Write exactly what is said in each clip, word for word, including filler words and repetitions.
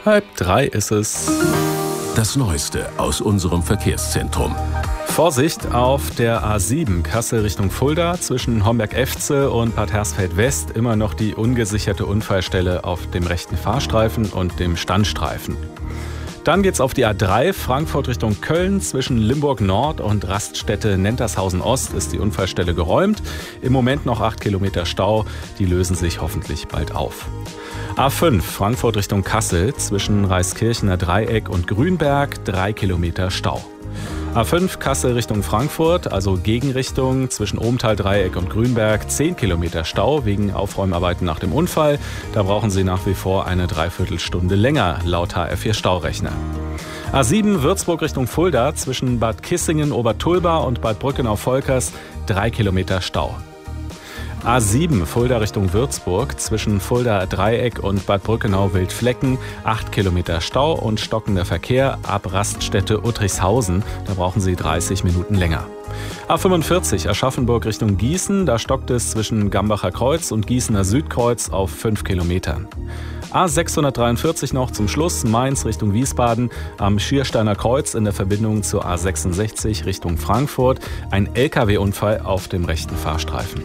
Halb drei ist es. Das Neueste aus unserem Verkehrszentrum. Vorsicht auf der A sieben, Kassel Richtung Fulda, zwischen Homberg-Efze und Bad Hersfeld-West immer noch die ungesicherte Unfallstelle auf dem rechten Fahrstreifen und dem Standstreifen. Dann geht's auf die A drei, Frankfurt Richtung Köln, zwischen Limburg Nord und Raststätte Nentershausen Ost ist die Unfallstelle geräumt. Im Moment noch acht Kilometer Stau, die lösen sich hoffentlich bald auf. A fünf, Frankfurt Richtung Kassel, zwischen Reiskirchener Dreieck und Grünberg, drei Kilometer Stau. A fünf, Kassel Richtung Frankfurt, also Gegenrichtung, zwischen Ohmtal-Dreieck und Grünberg, zehn Kilometer Stau wegen Aufräumarbeiten nach dem Unfall. Da brauchen Sie nach wie vor eine Dreiviertelstunde länger, laut H R vier Staurechner. A sieben, Würzburg Richtung Fulda, zwischen Bad Kissingen, Obertulba und Bad Brückenau-Volkers, drei Kilometer Stau. A sieben, Fulda Richtung Würzburg, zwischen Fulda Dreieck und Bad Brückenau-Wildflecken, acht Kilometer Stau und stockender Verkehr ab Raststätte Uttrichshausen. Da brauchen Sie dreißig Minuten länger. A fünfundvierzig, Aschaffenburg Richtung Gießen, da stockt es zwischen Gambacher Kreuz und Gießener Südkreuz auf fünf Kilometern. A sechshundertdreiundvierzig noch zum Schluss, Mainz Richtung Wiesbaden, am Schiersteiner Kreuz in der Verbindung zur A sechsundsechzig Richtung Frankfurt, ein L K W-Unfall auf dem rechten Fahrstreifen.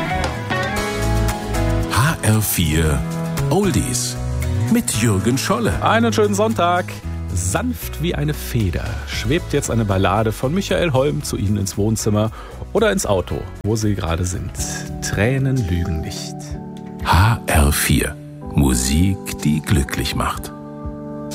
H R vier Oldies mit Jürgen Scholle. Einen schönen Sonntag. Sanft wie eine Feder schwebt jetzt eine Ballade von Michael Holm zu Ihnen ins Wohnzimmer oder ins Auto, wo Sie gerade sind. Tränen lügen nicht. H R vier. Musik, die glücklich macht.